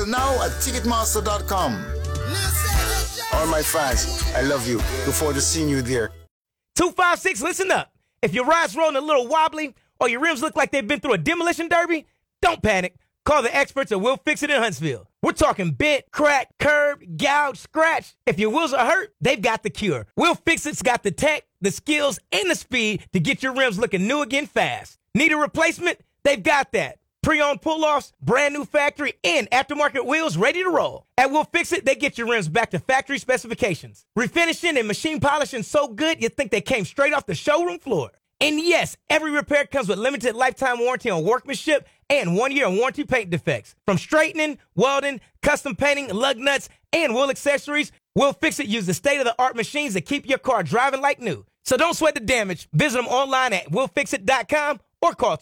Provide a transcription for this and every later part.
available now at Ticketmaster.com. All my fans, I love you. Look forward to seeing you there. 256, listen up. If your ride's rolling a little wobbly or your rims look like they've been through a demolition derby, don't panic. Call the experts at Will Fix It in Huntsville. We're talking bent, cracked, curved, gouged, scratched. If your wheels are hurt, they've got the cure. Will Fix It's got the tech, the skills, and the speed to get your rims looking new again fast. Need a replacement? They've got that. Pre-owned pull-offs, brand new factory, and aftermarket wheels ready to roll. At Will Fix It, they get your rims back to factory specifications. Refinishing and machine polishing so good you'd think they came straight off the showroom floor. And yes, every repair comes with limited lifetime warranty on workmanship and 1 year warranty paint defects. From straightening, welding, custom painting, lug nuts, and wheel accessories, Will Fix It uses state-of-the-art machines that keep your car driving like new. So don't sweat the damage. Visit them online at willfixit.com or call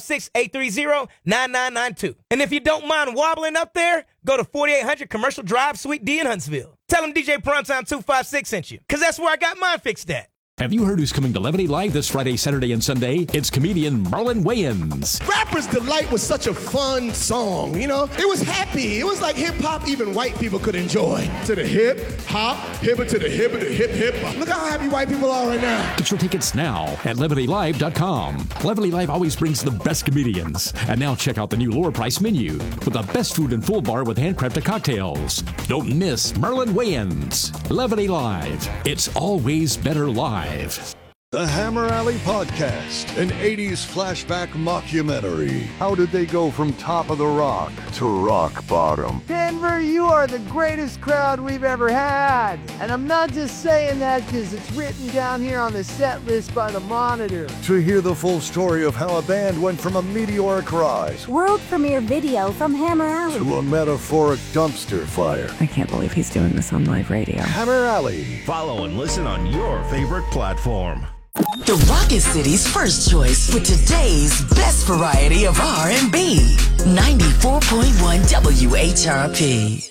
256-830-9992. And if you don't mind wobbling up there, go to 4800 Commercial Drive, Suite D in Huntsville. Tell them DJ Primetime 256 sent you, because that's where I got mine fixed at. Have you heard who's coming to Levity Live this Friday, Saturday, and Sunday? It's comedian Marlon Wayans. Rapper's Delight was such a fun song, you know? It was happy. It was like hip-hop even white people could enjoy. To the hip-hop, hipper to the hip, the hip. Look how happy white people are right now. Get your tickets now at LevityLive.com. Levity Live always brings the best comedians. And now check out the new lower price menu with the best food and full bar with handcrafted cocktails. Don't miss Marlon Wayans. Levity Live. It's always better live. The Hammer Alley Podcast, an 80s flashback mockumentary. How did they go from top of the rock to rock bottom? Denver, you are the greatest crowd we've ever had. And I'm not just saying that because it's written down here on the set list by the Monitor. To hear the full story of how a band went from a meteoric rise, world premiere video from Hammer Alley, to a metaphoric dumpster fire. I can't believe he's doing this on live radio. Hammer Alley. Follow and listen on your favorite platform. The Rocket City's first choice with today's best variety of R&B. 94.1 WHRP.